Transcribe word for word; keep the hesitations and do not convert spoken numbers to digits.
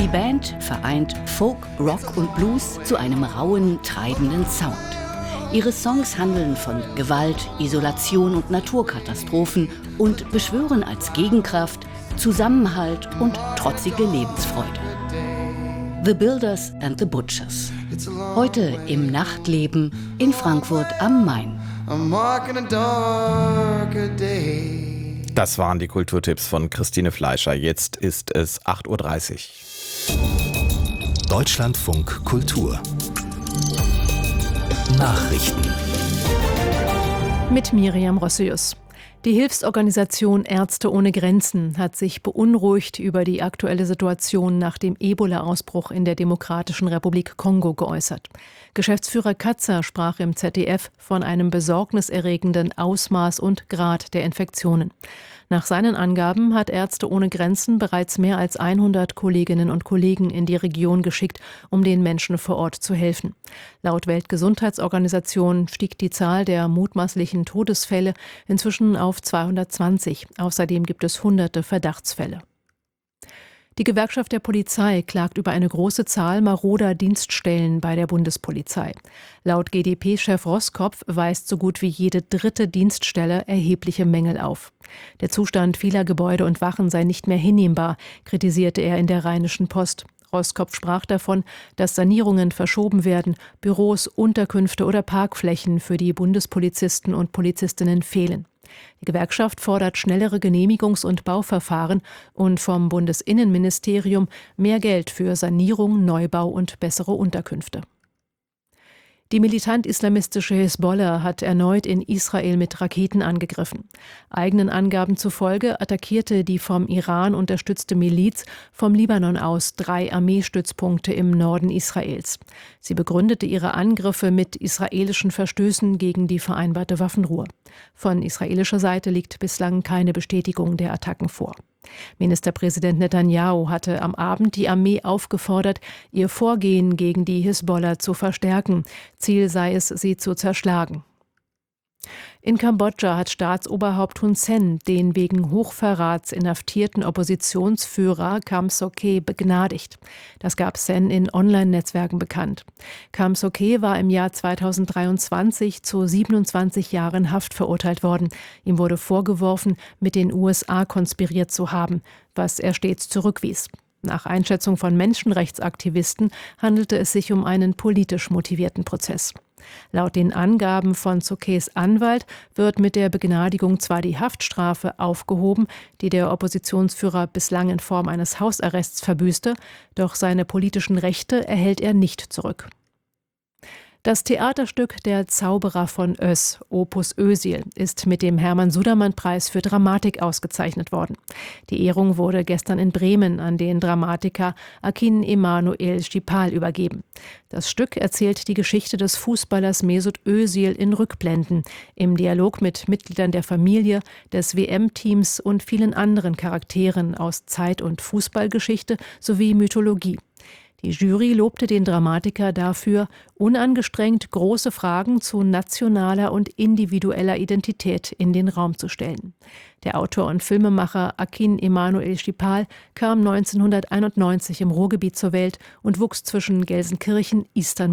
Die Band vereint Folk, Rock und Blues zu einem rauen, treibenden Sound. Ihre Songs handeln von Gewalt, Isolation und Naturkatastrophen und beschwören als Gegenkraft Zusammenhalt und trotzige Lebensfreude. The Builders and the Butchers. Heute im Nachtleben in Frankfurt am Main. Das waren die Kulturtipps von Christine Fleischer. Jetzt ist es acht Uhr dreißig. Deutschlandfunk Kultur Nachrichten mit Miriam Rossius. Die Hilfsorganisation Ärzte ohne Grenzen hat sich beunruhigt über die aktuelle Situation nach dem Ebola-Ausbruch in der Demokratischen Republik Kongo geäußert. Geschäftsführer Katzer sprach im Z D F von einem besorgniserregenden Ausmaß und Grad der Infektionen. Nach seinen Angaben hat Ärzte ohne Grenzen bereits mehr als hundert Kolleginnen und Kollegen in die Region geschickt, um den Menschen vor Ort zu helfen. Laut Weltgesundheitsorganisation stieg die Zahl der mutmaßlichen Todesfälle inzwischen auf zweihundertzwanzig. Außerdem gibt es hunderte Verdachtsfälle. Die Gewerkschaft der Polizei klagt über eine große Zahl maroder Dienststellen bei der Bundespolizei. Laut G D P-Chef Roskopf weist so gut wie jede dritte Dienststelle erhebliche Mängel auf. Der Zustand vieler Gebäude und Wachen sei nicht mehr hinnehmbar, kritisierte er in der Rheinischen Post. Roskopf sprach davon, dass Sanierungen verschoben werden, Büros, Unterkünfte oder Parkflächen für die Bundespolizisten und Polizistinnen fehlen. Die Gewerkschaft fordert schnellere Genehmigungs- und Bauverfahren und vom Bundesinnenministerium mehr Geld für Sanierung, Neubau und bessere Unterkünfte. Die militant-islamistische Hisbollah hat erneut in Israel mit Raketen angegriffen. Eigenen Angaben zufolge attackierte die vom Iran unterstützte Miliz vom Libanon aus drei Armeestützpunkte im Norden Israels. Sie begründete ihre Angriffe mit israelischen Verstößen gegen die vereinbarte Waffenruhe. Von israelischer Seite liegt bislang keine Bestätigung der Attacken vor. Ministerpräsident Netanyahu hatte am Abend die Armee aufgefordert, ihr Vorgehen gegen die Hisbollah zu verstärken. Ziel sei es, sie zu zerschlagen. In Kambodscha hat Staatsoberhaupt Hun Sen den wegen Hochverrats inhaftierten Oppositionsführer Kam Sokhe begnadigt. Das gab Sen in Online-Netzwerken bekannt. Kam Sokhe war im Jahr zweitausenddreiundzwanzig zu siebenundzwanzig Jahren Haft verurteilt worden. Ihm wurde vorgeworfen, mit den U S A konspiriert zu haben, was er stets zurückwies. Nach Einschätzung von Menschenrechtsaktivisten handelte es sich um einen politisch motivierten Prozess. Laut den Angaben von Sokhes Anwalt wird mit der Begnadigung zwar die Haftstrafe aufgehoben, die der Oppositionsführer bislang in Form eines Hausarrests verbüßte, doch seine politischen Rechte erhält er nicht zurück. Das Theaterstück Der Zauberer von Oz, Opus Ösil, ist mit dem Hermann-Sudermann-Preis für Dramatik ausgezeichnet worden. Die Ehrung wurde gestern in Bremen an den Dramatiker Akin Emanuel Schipal übergeben. Das Stück erzählt die Geschichte des Fußballers Mesut Özil in Rückblenden, im Dialog mit Mitgliedern der Familie, des W M-Teams und vielen anderen Charakteren aus Zeit- und Fußballgeschichte sowie Mythologie. Die Jury lobte den Dramatiker dafür, unangestrengt große Fragen zu nationaler und individueller Identität in den Raum zu stellen. Der Autor und Filmemacher Akin Emanuel Schipal kam neunzehnhunderteinundneunzig im Ruhrgebiet zur Welt und wuchs zwischen Gelsenkirchen, Istanbul